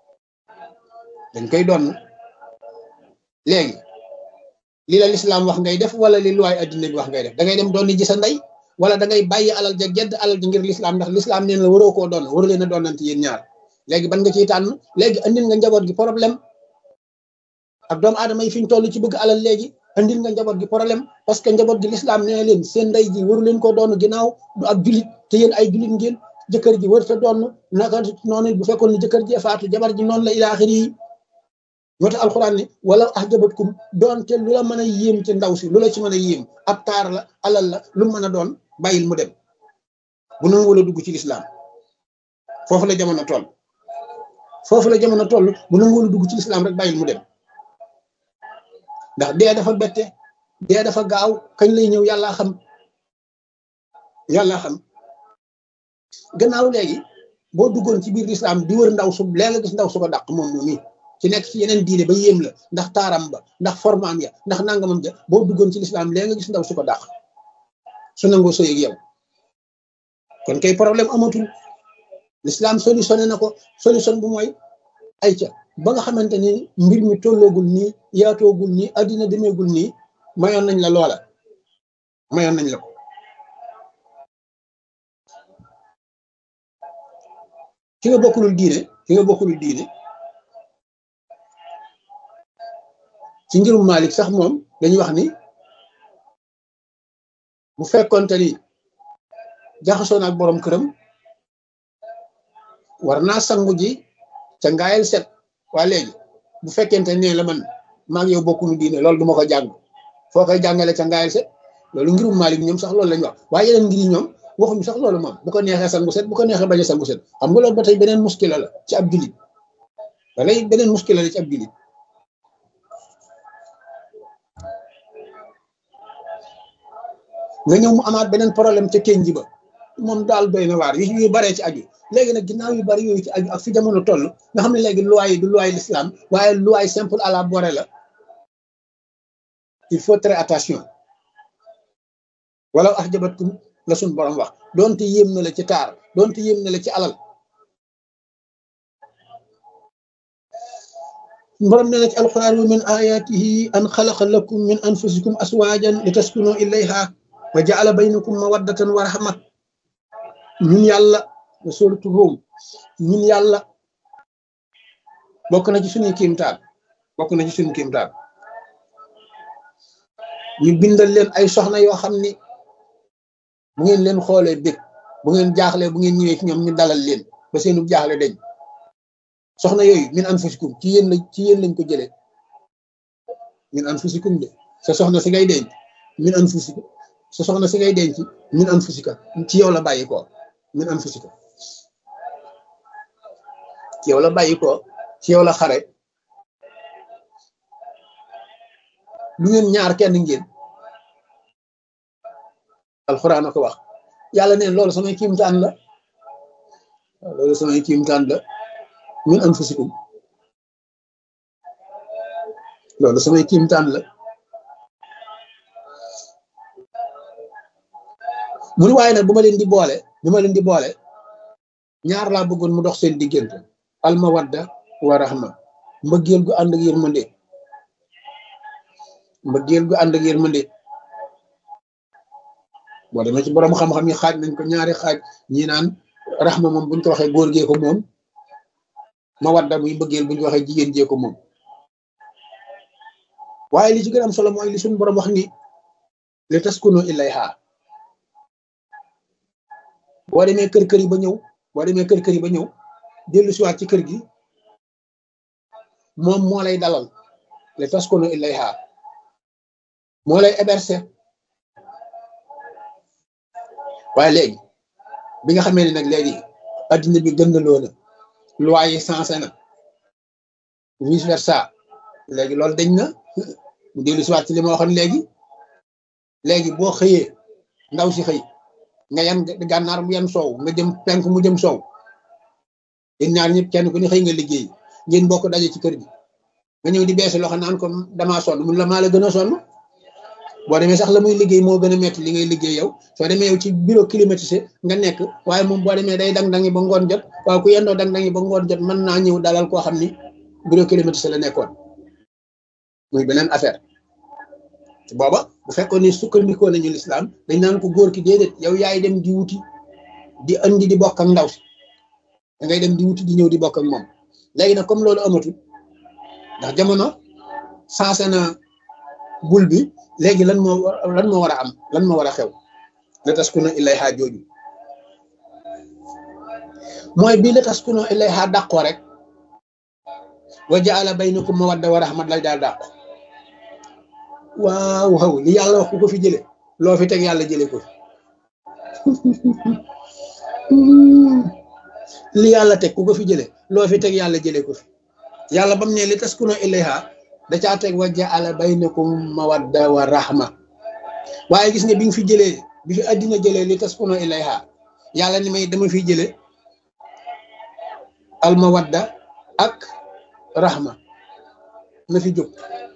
léegi li la lislaam wax ngay def wala li loi addina bi wax ngay def da ngay dem doon ji sa ndey wala da ngay bàyyi alal ja gedd alal ji ngir lislaam ndax lislaam neen la waroo koo doon waru leen a doonante yéen ñaar léegi ban nga ciy tànn léegi andil nga njaboot gi problème ak doomu aadama yi fi ñu toll ci bëgg alal léegi andil nga njaboot gi problème parce que njaboot gi lislaam nee leen seen ndey ji waru leen koo doon ginnaaw du ab julit te yéen ay julit ngeen jëkkër ji war ta doon naka noonu bu fekkoon ni jëkkër ji faatu jabar ji noonu la ila axiri yi moo tax alxuraan ni wala ahjabatkum doonte lu la mën a yéem ci ndaw si lu la ci mën a yéem ab taar la alal la lu mën a doon bàyyil mu dem bu nangu wala dugg ci lislaam foofu la jamono toll bu nangu wala dugg ci lislaam rek bàyyil mu dem ndax dee dafa bette dee dafa gaaw kañ lay ñëw yàllaa xam gannaaw léegi boo duggoon ci biir lislaam di wër ndaw su léegi nga gis ndaw su ko dàq moom moom ci nekk ci yeneen diine ba yéem la ndax taaram ba ndax formaam ya ndax nangamam ja boo duggoon ci lislaam léegi nga gis ndaw su ko dàq su nangoo sëy ak yow kon kay problème amatul lislaam solutionné na ko solution bu mooy ay ca ba nga xamante ni mbir mi tolloogul nii yaatoogul nii addina demeegul nii mayoon nañ la loola mayoon nañ la ko ki nga bokkulul diine ci ngirum Malik sax moom dañuy wax ni bu fekkonte ni jaxasoo na ak borom këram war naa sangu ji ca ngaayal set waa léegi bu fekkente ne la man maa ngi yow bokkunu diine loolu duma ko jàng foo koy jàngale ca ngaayal set loolu ngirum Malik ñoom sax loolu lañ wax waaye yeneen ngir yi ñoom waxuñu sax loolu moom bu ko neexee sangu set bu ko neexee bañ a sangu set xam nga loolu ba tey beneen muskila la ci ab jullit ba lay beneen muskila la ci ab jullit nga ñëw mu amaat beneen problème ca kenji ba moom daal doy na waar yu baree ci aju léegi nag ginnaaw yu bari yooyu ci aju ak fi jamono toll nga xam ne léegi loi yi du loi l'islam waaye loi simple à la borée la il faut très attention wala ahjabatkum la suñ borom wax doonte yéem na la ci taar doonte yéem na la ci alal borom nee na ci alquran wa min ayatihi an xalaqa lakum min anfusikum aswajan li taskunu ilayha wa jaala baynakum mawaddatan wa rahma ñun yàlla na suratu Rum ñun yàlla bokk na ci suñu kiimtaan ñu bindal leen ay soxna yoo xam ni bu ngeen leen xoolee bég bu ngeen jaaxlee bu ngeen ñëwee ci ñoom ñu dalal leen ba seenu jaaxle dañ soxna yooyu min anfusikum ci yéen lañ ko jëlee min anfusikum de sa soxna si ngay denc min anfusikum sa soxna si ngay denc min anfusika ci yow la bàyyi ko min anfusika ci yow la bàyyi ko ci yow la xare lu ngeen ñaar kenn ngeen alxuraan a ko wax yàlla neen loolu samay kiimtaan la min anfusikum loolu samay kiimtaan la mun waaye nag bu ma leen di boole ñaar laa bëggoon mu dox seen diggante almawadda wa rahma mbëggeel gu ànd ak yërmande boo demee ci borom xam-xam yi xaaj nañ ko ñaari xaaj ñi naan rahma moom buñ ko waxee góor gee ko moom mawadda muy mbëggeel buñ ko waxee jigéen jee ko moom waaye li ci gën a am solo mooy li suñu borom wax ni li taskunu ilayha boo demee kër yi ba ñëw dellu siwaat ci kër gi moom moo lay dalal li taskunu ilayha moo lay héberger waaye léegi bi nga xamee ne nag léegi addina bi gëndaloo na loi yi sensé na vice versa léegi loolu dañ na mu dellu siwaat ci li ma waxoon léegi boo xëyee ndaw si xëy nga yan gànnaar mu yan soow nga jëm penk mu jëm soow yéen ñaar ñëpp kenn ku ne xëy nga liggéey ngeen bokk daje ci kër gi nga ñëw di beesi loxo naan ko damaa sonn mun la maa la gën a sonn boo demee sax la muy liggéey moo gën a metti li ngay liggéey yow soo demee yow ci bureau climatisé nga nekk waaye moom boo demee day dang-dangi ba ngoon jot waaye ku yendoo dang-dangi ba ngoon jot mën naa ñëw dalal koo xam ni bureau climatisé la nekkoon muy beneen affaire booba bu fekkoon ni sukkandikoo nañu lislaam dañ naan ko góor ki déedéet yow yaay dem di wuti di andi di bokk ak ndaw si da ngay dem di wuti di ñëw di bokk ak moom léegi nag comme loolu amatul ndax jamono sensé na bul bi léegi lan moo war a am lan moo war a xew la taskuna ilayha jooju mooy bii la taskuna ilayha dàqoo rek wa jaala baynakum mawadda wa rahmat lay daal dàqu waaw li yàlla wax ku ko fi jële loo fi teg yàlla jële ko fi li yàlla teg ku ko fi jële loo fi teg yàlla jële ko fi yàlla bam ne li taskuna ilayha da caa teg wa jaala baynakum mawadda wa rahma waaye gis nga bi nga fi jëlee bi fi àddina jëlee li taskuna ilayha yàlla ni may dama fi jële al mawadda ak rahma na fi jóg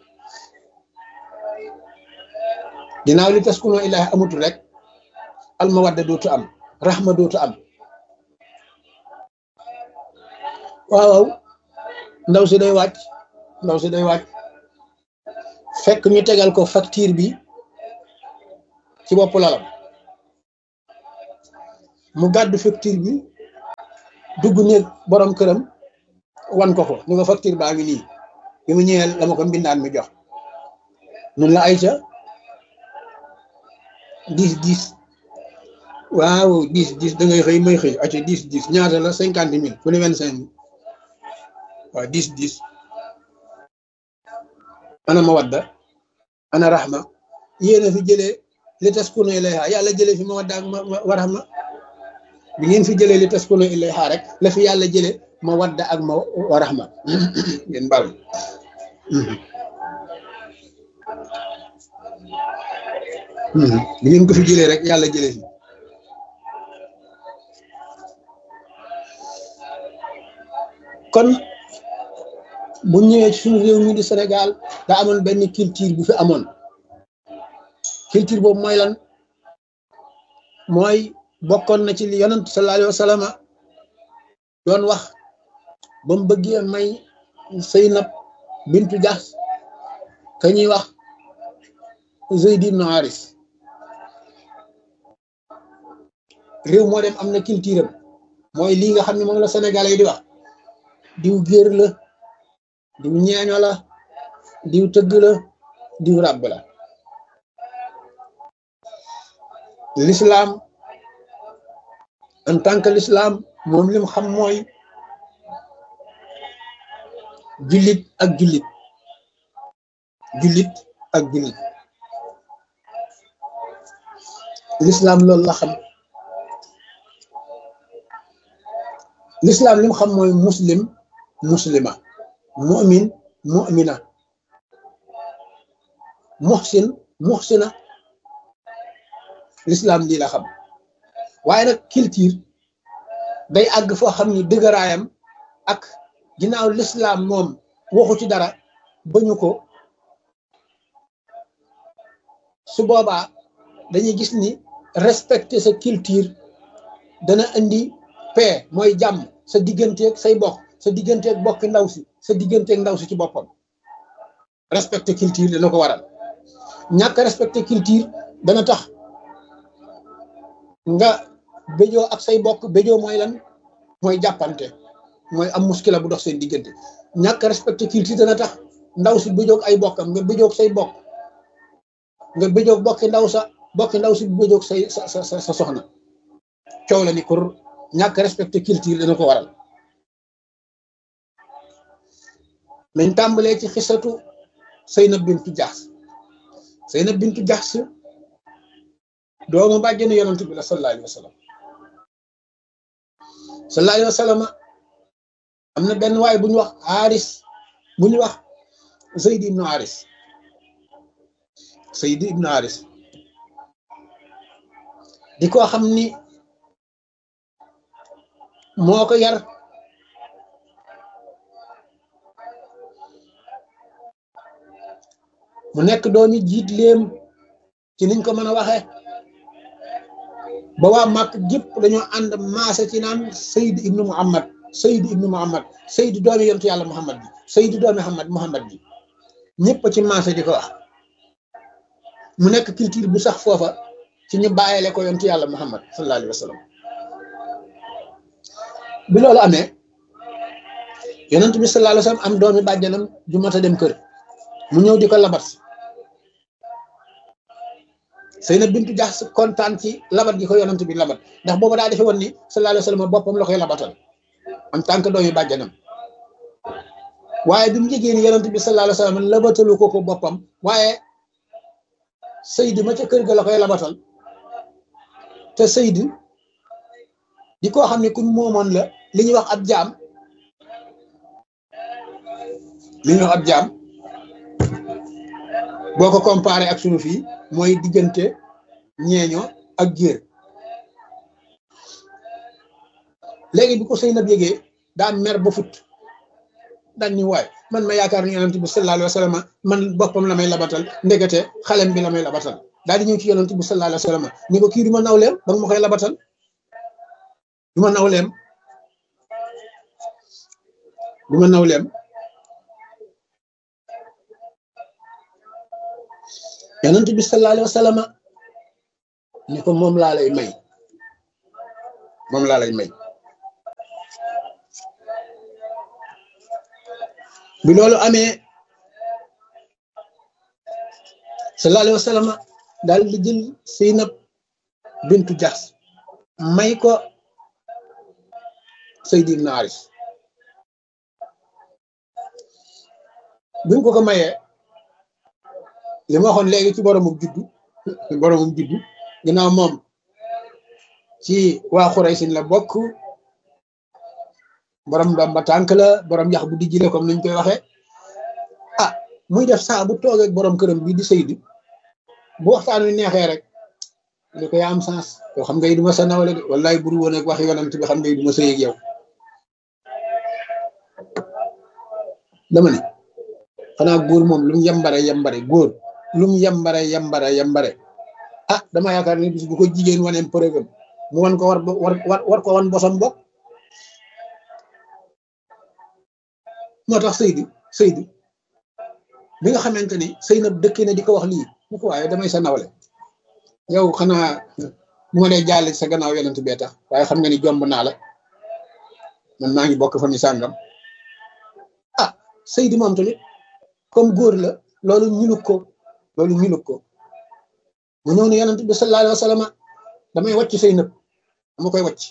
ginnaaw li taskuna ilayha amatul rek al mawadda dootu am rahma dootu am waaw ndaw si day wàcc fekk ñu tegal ko facture bi ci bopp lalam mu gàddu facture bi dugg néeg borom këram wan ko ni ko facture baa ngi nii bi mu ñëwee la ma ko mbindaan mi jox nun la ay ca 10 waaw 10 da ngay xëy may xëy aca 10 ñaata la 50 000 ku ne 25 000 waaw 10 ana mawadda ana rahma yéena fi jëlee li taskunu ilayha yàlla jëlee fi mawadda ak wa rahma bi ngeen fi jëlee li taskunu ilayha rek la fi yàlla jëlee mawadda ak wa rahma ngeen baal bi ngeen ko fi jëlee rek yàlla jëlee fi kon bu ñëwee ci suñu réew mi di Sénégal daa amoon benn culture bu fi amoon culture boobu mooy lan mooy bokkoon na ci li yonent sallallahu alayhi wa sallam doon wax ba mu bëggee may Seynab bintu Jahsh ka ñuy wax Zayd ibn Haris réew moo dem am na culture am mooy lii nga xam ne moom la Sénégalais yi di wax diw géer la diw ñeeño la diw tëgg la diw ràbb la l'islam en tant que l'islam moom lim xam mooy jullit ak jullit l'islam loolu la xam l'islam lim xam mooy muslim muslima mu'min mu'mina muhsin muhsina l'islam lii la xam waaye nag culture day àgg foo xam ni dëgëraayam ak ginnaaw l'islam moom waxu ci dara bañu ko su boobaa dañuy gis ni respecter sa culture dana indi paix mooy jàmm sa digganteeg say bokk sa digganteeg bokki ndaw si sa digganteeg ndaw si ci boppam respecter culture dana ko waral ñàkk respecter culture dana tax nga béjoo ak say bokk béjoo mooy lan mooy jàppante mooy am muskila bu dox seen diggante ñàkk respecter culture dana tax ndaw si béjoog ay bokkam nga béjoog say bokk nga béjoog bokki ndaw si béjoog say sa soxna coow la ni kur ñàkk respecter culture dana ko waral nañ tàmbalee ci xisatu Seynab bintu Jahsh doomu bàjjenu yonent bi la sallallahu alayhi wa sallam am na benn waay bu ñu wax Haris bu ñu wax Zayd ibn Haris di ko xam ni moo ko yar mu nekk doomi jiit léem ci niñ ko mën a waxee ba waa Màkk gépp dañoo ànd maase ci naan Sayd ibnu Muhammad Sayd doomi yontu yàlla Muhammad bi Sayd doomi Muhammad bi ñëpp ci maase di ko wax mu nekk culture bu sax foofa ci ñu bàyyile ko yontu yàlla Muhammad sallallahu alayhi wa sallam bi loolu amee yonent bi sallallahu alayhi wa sallam am doomi bàjjanam ju mat a dem kër mu ñëw di ko labat Seynab bintu Jahsh kontaan ci labat gi ko yonent bi labat ndax booba daa defe woon ni sallallahu alayhi wa sallam boppam la koy labatal en tant que doomi bàjjanam waaye bi mu jegee ni yonent bi sallallahu alayhi wa sallam labatalu ko boppam waaye Seydi ma ca kër ga la koy labatal te Seydi di koo xam ne kuñ moomoon la li ñuy wax ab jaam boo ko comparé ak sunu fii mooy diggante ñeeño ak géer léegi bi ko Seynab yégee daan mer ba fut daan ni waay man ma yaakaar ni yonent bi sallallahu alayhi wa sallam man boppam la may labatal ndegete xalem bi la may labatal daal di ñëw ci yonent bi sallallahu alayhi wa sallam ni ko kii du ma nawleem ba nga ma koy labatal du ma nawleem yonent bi sallallahu alayhi wa sallam ni ko moom laa lay may bi loolu amee sallallahu alayhi wa sallam daal di jël Seynab bintu Jaxs may ko Sayd ibn Haris bi mu ko mayee li ma waxoon léegi ci boromum juddu ginnaaw moom ci waa Xuraysin la bokk borom ndomba tànk la borom yax bu dijji la comme niñ koy waxee muy def saa bu toogee borom këram bii di Sayd bu waxtaan wi neexee rek li ko yaa am sens yoo xam nga du ma sa nawle de wallaay buru woon ak wax yonent bi xam nga du ma sëy ak yow dama ne xanaa góor moom lu mu yambare góor lu mu yambare dama yaakaar ne bis bu ko jigéen waneem preuve mu wan ko war ko wan bosam bokk moo tax Seydou bi nga xamante ni Seynab dëkk na di ko wax lii mu ko waaye damay sa nawle yow xanaa bu ma dee jàll sa gannaaw yonent bee tax waaye xam nga ni jomb naa la man maa ngi bokk fa mi sàngam Seydou moom tamit comme góor la loolu ñulug ko mu ñëw ne yonent bi sallallahu alayhi wa sallam damay wàcc Seynab dama koy wàcc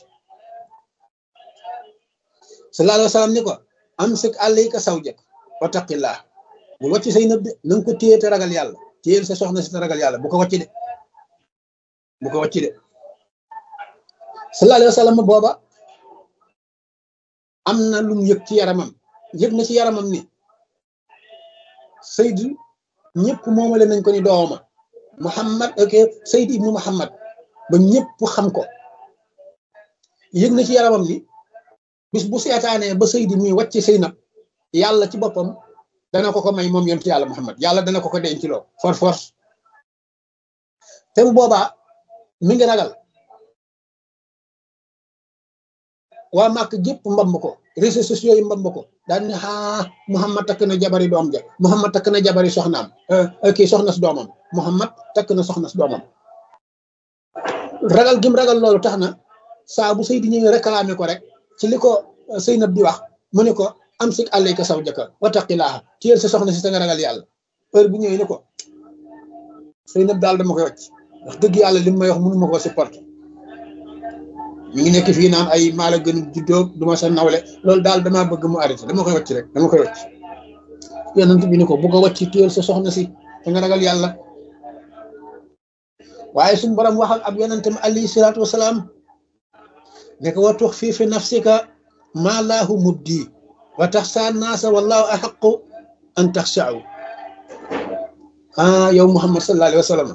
sallallahu alayhi wa sallam ni ko amsik alayka zawjak wa taqillah bul wàcc Seynab de na nga ko téye te ragal yàlla téyel sa soxna si te ragal yàlla bu ko wàcc de sallallahu alayhi wa sallam booba am na lu mu yëg ci yaramam na ci yaramam ni Seydou ñëpp moomale nañ ko ni dooma Muhammad Seyd ibnu Muhammad ba ñëpp xam ko yëg na ci yaramam ni bis bu seetaanee ba Seyd mi wàcc Seynab yàlla ci boppam dana ko may moom yonent yàlla Muhammad yàlla dana ko denc loo force te bu boobaa mi ngi ragal waa màkk gépp mbamb ko réseaux sociaux yi mbamb ko daal ne Muhammad takk na jabari doom ja Muhammad takk na jabari soxnaam soxna si doomam Muhammad takk na soxna si doomam ragal gim ragal loolu tax na saa bu Seydi ñëwee réclamé ko rek ci li ko Seynab di wax mu ne ko amsik alayka zawjaka wa taqillah téyel sa soxna si te nga ragal yàlla heure bu ñëwee ne ko Seynab daal dama koy wàcc wax dëgg yàlla li may wax mënu ma koo supporter mi ngi nekk fii naan ay maala gën juddoo duma sa nawle loolu daal damaa bëgg mu arrêté dama koy wàcc rek dama koy wàcc yonent bi ni ko bu ko wàcc téyel sa soxna si te nga ragal yàlla waaye suñu borom waxal ab yonentam alayhi salaatu wasalaam ne ko wa tux fii fi nafsika maa laahu mubdi wa taxsa naasa wallahu axaqu an taxshaaw yow Muhammad sallallahu alayhi wa sallam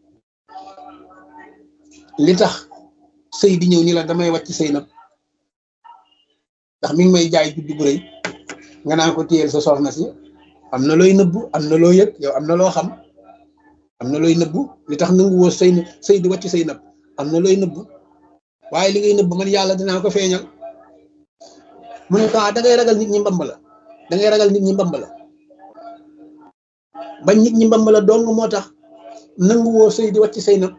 li tax sëy di ñëw ni la damay wàcc Seynab ndax mi ngi may jaay juddu bu rëy nga naan ko téyel sa soxna si am na looy nëbbu am na loo yëg yow am na loo xam am na looy nëbbu li tax nangu woo sëy di wàcc Seynab am na looy nëbbu waaye li ngay nëbbu man yàlla dinaa ko feeñal mu ne ko da ngay ragal nit ñi mbamb la bañ nit ñi mbamb la dong moo tax nangu woo sëy di wàcc Seynab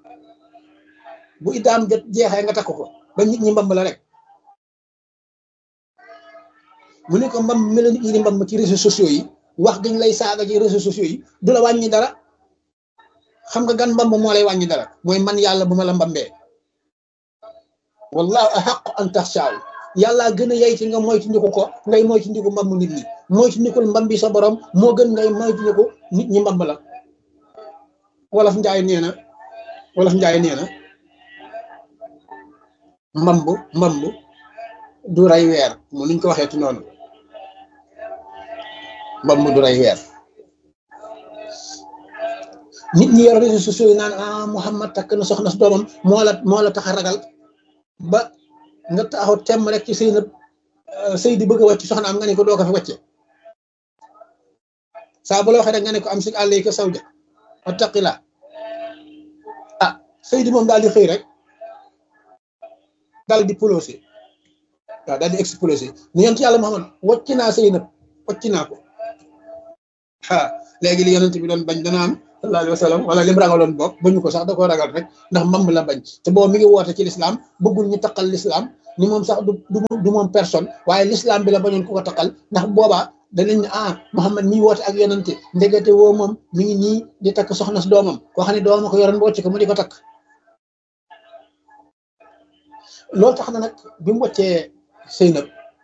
bu itam jot jeexee nga takk ko ba nit ñi mbamb la rek mu ne ko mbamb mel nit ñi di mbamb ci réseaux sociaux yi wax dañ lay saaga ci réseaux sociaux yi du la wàññi dara xam nga gan mbamb moo lay wàññi dara mooy man yàlla bu ma la mbambee wallahu ahaqu an taxshaaw yàlla gën a yey ci nga moytu ndiku ko ngay moytu ndiku mbamb nit ñi moytu ndikul mbambi sa borom moo gën ngay moytu ndiku nit ñi mbamb la wolof njaay nee na mbamb du rey weer mu nuñ ko waxee ci noonu mbamb du rey weer nit ñi yor réseaux sociaux yi naan Muhammad takk na soxna si doomam moo la tax a ragal ba nga taxaw temm rek ci sëy di bëgg a wàcc soxna am nga ne ko doo ko fi wàcce saa bu la waxee rek nga ne ko amsik alayka zawjak wattaqillah sëy di moom daal di xëy rek daal di polosé waaw daal di explosé ni yonent yàlla Muhammad wàcc naa Seynab wàcc naa ko léegi li yonent bi doon bañ dana am sallallahu alayhi wa sallam wala lim ragaloon boog bañu ko sax da koo ragal rek ndax mbamb la bañ te boobu mi ngi woote ci lislaam bëggul ñu taqal lislaam ni moom sax du moom personne waaye lislaam bi la bañoon ku ko taqal ndax boobaa danañ ne Muhammad mi woote ak yonante ndegete woo moom mi ngi nii di takk soxna si doomam koo xam ne doomam ko yoroon wocc ko mu di ko takk loolu tax na nag bi mu woccee Seynab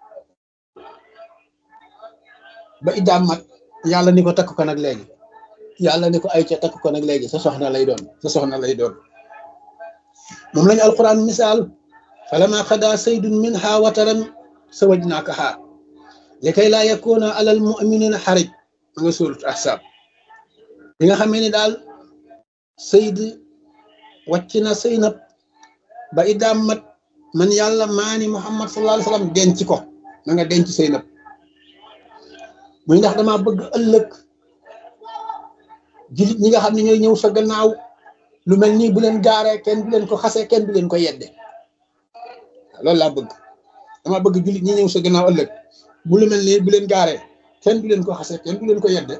ba iddaam mat yàlla ni ko takk ko nag léegi yàlla ni ko ay ca takk ko nag léegi sa soxna lay doon moom lañu alquran misaal falama xada saydun minha wataran sawajnaakaha likay laa yakuna alal muminina xarij ma nga surat ahzab bi nga xamee ni daal Sayd wàcc na Seynab ba iddaam mat man yàlla maani Muhammad sallallahu alayhi wa sallam denc ko na nga denc Seynab muy ndax dama bëgg ëllëg jullit ñi nga xam ne ñooy ñëw sa gannaaw lu mel nii bu leen gaaree kenn du leen ko xasee kenn du leen ko yedde loolu laa bëgg dama bëgg jullit ñi ñëw sa gannaaw ëllëg bu lu mel nii bu leen gaaree kenn du leen ko xasee kenn du leen ko yedde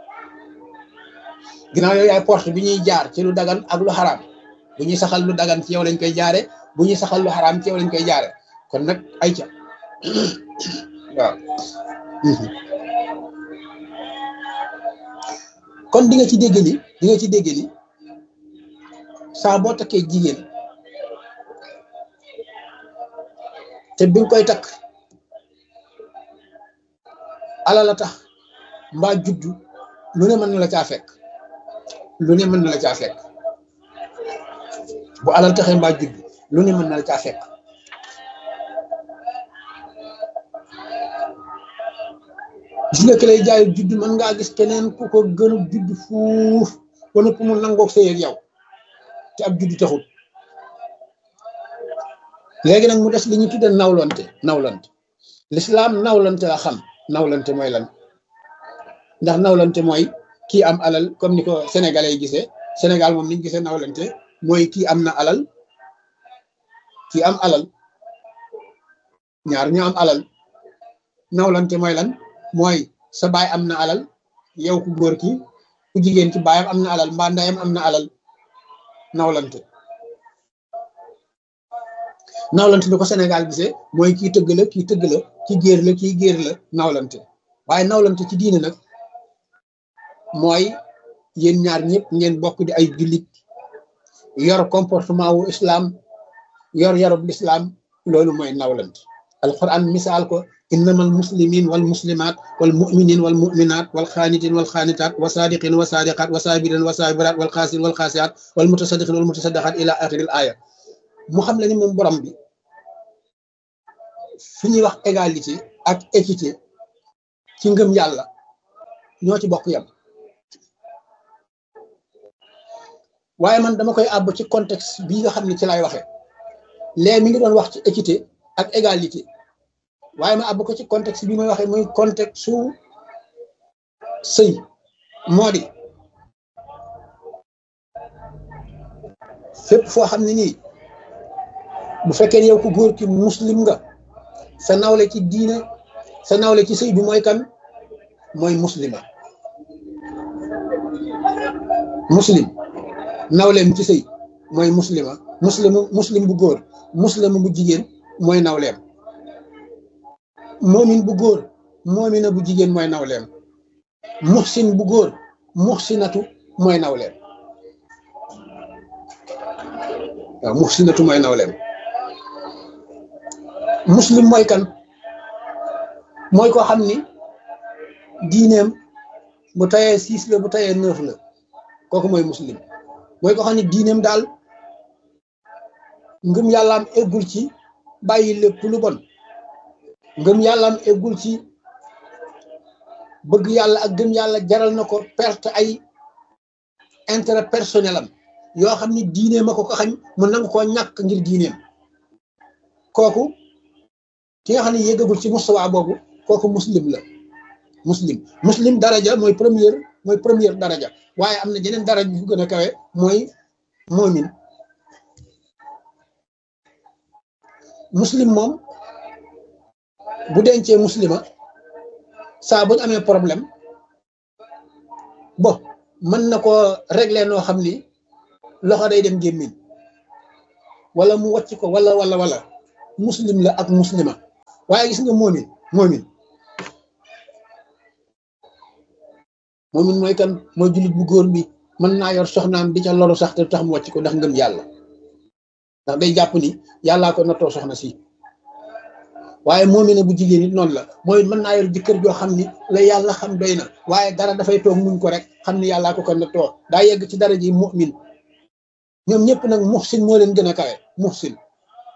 ginnaaw yow yaay porte bi ñuy jaar ci lu dagan ak lu xaraam bu ñuy saxal lu dagan ci yow lañ koy jaare bu ñuy saxal lu xaraam ci yow lañ koy jaare kon nag ay ca waaw kon di nga ci dégg ni saa boo takkee jigéen te bi nga koy takk alal la tax mbaa juddu lu ne mën na la caa fekk bu alal taxee mbaa juddu lu ne mën na la caa fekk gis nga ki lay jaayu juddu mën ngaa gis keneen ku ko gën a juddu fuuf wala ku mu nangoog sëy ak yow te ab juddu taxul léegi nag mu des li ñu tudde nawlante lislaam nawlante la xam nawlante mooy lan ndax nawlante mooy kii am alal comme ni ko sénégalais yi gisee Sénégal moom niñ gisee nawlante mooy kii am na alal kii am alal ñaar ñu am alal nawlante mooy lan mooy sa baay am na alal yow ku góor ki ku jigéen ki baayam am na alal mbaa ndeyam am na alal nawlante ni ko Sénégal gisee mooy kii tëgg la kii géer la kii géer la nawlante waaye nawlante ci diine nag mooy yéen ñaar ñëpp ngeen bokk di ay jullit yor comportement wu islam yor yarub l'islam loolu mooy nawlante alquran misaal ko innamal muslimin wal muslimat wal muminin wal muminat wal xaanitin wal xaanitat wa sadiqin wa sadiqat wa sabirin wa sabirat wal xaasin wal xaasiat wal mutasaddiqin wal mutasaddaqat ila axiril aya mu xam le ni moom borom bi fi ñuy wax égalité ak équité ci ngëm yàlla ñoo ci bokk yam waaye man dama koy àbb ci contexte bii nga xam ne ci lay waxee léegi mi ngi doon wax ci équité ak égalité waaye ma àbb ko ci contexte bi may waxee muy contexte su sëy moo di fépp foo xam ne nii bu fekkee yow ku góor ki muslim nga sa nawle ci diine sa nawle ci sëy bi mooy kan mooy muslima muslim nawleem ci sëy mooy muslim bu góor muslim bu jigéen mooy nawleem moomin bu góor moomina bu jigéen mooy nawleem muhsin bu góor muhsinatu mooy nawleem waaw muhsinatu mooy nawleem muslim mooy kan mooy koo xam ni diineem bu tayee 6 la bu tayee 9 la kooku mooy muslim mooy koo xam ne diineem daal ngëm yàllaam eggul ci bàyyi lépp lu bon ngëm yàllaam eggul ci bëgg yàlla ak gëm yàlla jaral na ko perte ay intérêt personnel am yoo xam ni diineem a ko xañ mu nangu koo ñàkk ngir diineem kooku ki nga xam ne yéggagul ci mustawa boobu kooku muslim la muslim daraja mooy première daraja waaye am na jeneen daraja bu gën a kawe mooy moomin muslim moom bu dencee muslima saa buñ amee problème bon mën na koo régler noo xam ni loxo day dem gémmiñ wala mu wàcc ko wala muslim la ak muslima waaye gis nga moomin mooy kan mooy jullit bu góor bi mën naa yor soxnaam di ca loru sax te tax mu wàcc ko ndax ngëm yàlla ndax day jàpp ni yàllaa ko nattoo soxna si waaye moomine bu jigéen it noonu la mooy mën naa yor jëkkër joo xam ni la yàlla xam doy na waaye dara dafay toog muñ ko rek xam ni yàllaa ko nattoo daa yegg ci dara ji mu'min ñoom ñëpp nag muhsin moo leen gën a kawe muhsin